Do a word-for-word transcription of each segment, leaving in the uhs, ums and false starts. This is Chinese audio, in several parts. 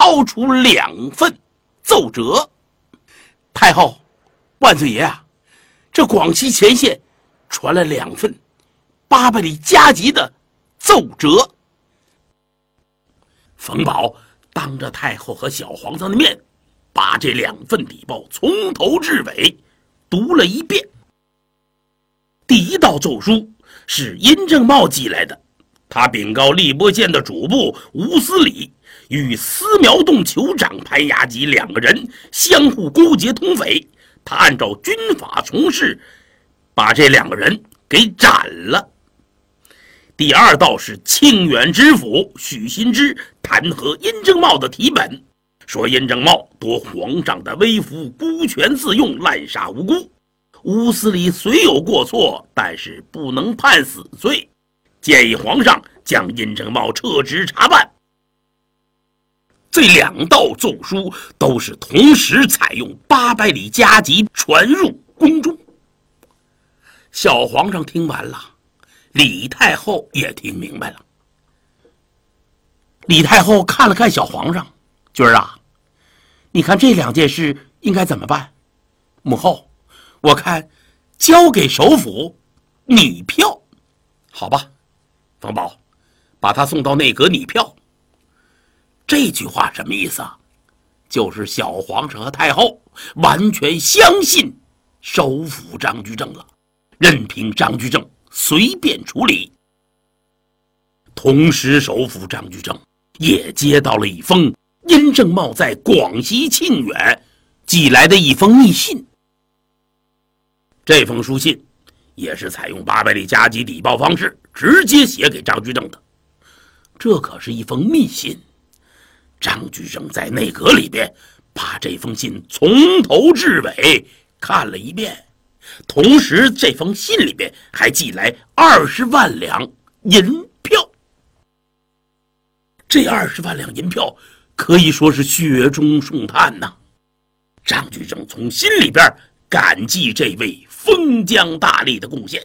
掏出两份奏折。太后，万岁爷啊，这广西前线传了两份八百里加急的奏折。冯保当着太后和小皇上的面，把这两份底报从头至尾读了一遍。第一道奏书是殷正茂寄来的，他禀告荔波县的主簿吴思礼与司苗洞酋长潘雅吉两个人相互勾结通匪，他按照军法从事，把这两个人给斩了。第二道是庆远知府许新之弹劾殷正茂的题本，说殷正茂夺皇上的威福，孤权自用，滥杀无辜。乌司礼虽有过错，但是不能判死罪，建议皇上将殷正茂撤职查办。这两道奏书都是同时采用八百里加急传入宫中。小皇上听完了，李太后也听明白了。李太后看了看小皇上，军儿啊，你看这两件事应该怎么办？母后，我看交给首辅拟票。好吧，冯保，把他送到内阁拟票。这句话什么意思啊？就是小皇上和太后完全相信首辅张居正了，任凭张居正随便处理。同时首辅张居正也接到了一封殷正茂在广西庆远寄来的一封密信。这封书信也是采用八百里加急底报方式直接写给张居正的。这可是一封密信，张居正在内阁里边把这封信从头至尾看了一遍，同时这封信里边还寄来二十万两银票。这二十万两银票可以说是雪中送炭呐、啊！张居正从心里边感激这位封疆大吏的贡献。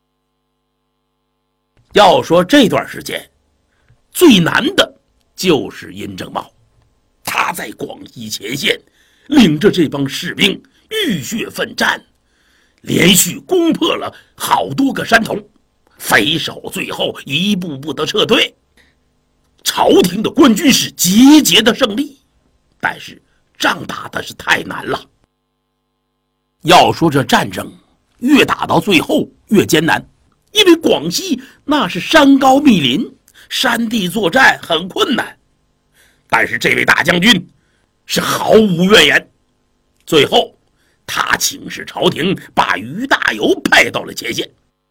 要说这段时间最难的就是殷正茂，他在广西前线领着这帮士兵浴血奋战，连续攻破了好多个山头，匪首最后一步步的撤退，朝廷的官军是节节的胜利，但是仗打的是太难了。要说这战争越打到最后越艰难，因为广西那是山高密林，山地作战很困难，但是这位大将军是毫无怨言。最后他请示朝廷，把于大猷派到了前线。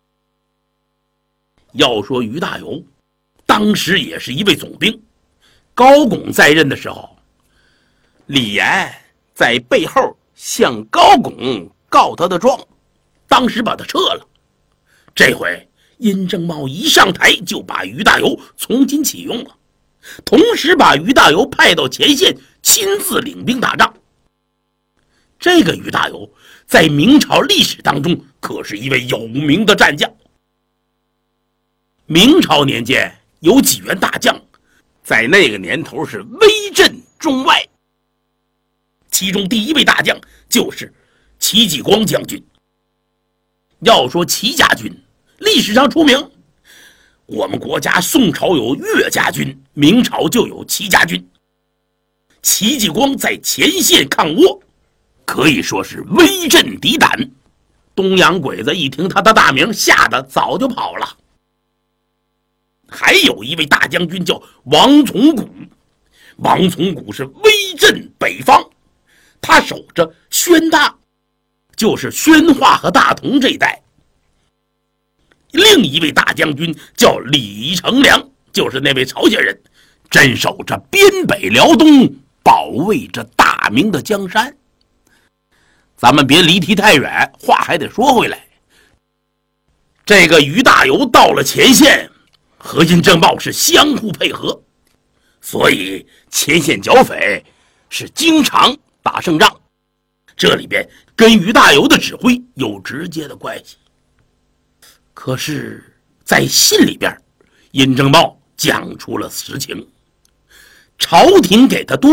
要说于大猷当时也是一位总兵，高拱在任的时候，李严在背后向高拱告他的状，当时把他撤了。这回殷正茂一上台就把于大猷重新启用了，同时把于大猷派到前线亲自领兵打仗。这个于大猷在明朝历史当中可是一位有名的战将。明朝年间有几员大将在那个年头是威震中外，其中第一位大将就是戚继光将军。要说戚家军历史上出名，我们国家宋朝有岳家军，明朝就有戚家军。戚继光在前线抗倭可以说是威震敌胆，东洋鬼子一听他的大名，吓得早就跑了。还有一位大将军叫王从古，王从古是威震北方，他守着宣大，就是宣化和大同这一带。另一位大将军叫李成梁，就是那位朝鲜人，镇守着边北辽东，保卫着大明的江山。咱们别离题太远，话还得说回来。这个于大猷到了前线，和殷正茂是相互配合，所以前线剿匪是经常打胜仗，这里边跟于大猷的指挥有直接的关系。可是在信里边，殷正茂讲出了实情，朝廷给他多